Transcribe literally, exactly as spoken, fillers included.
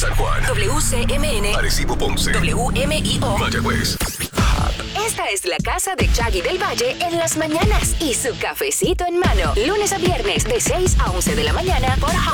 San Juan. W C M N. Arecibo, Ponce. W M I O. Mayagüez. Esta es la casa de Chaggy del Valle en las mañanas y su cafecito en mano. Lunes a viernes de seis a once de la mañana por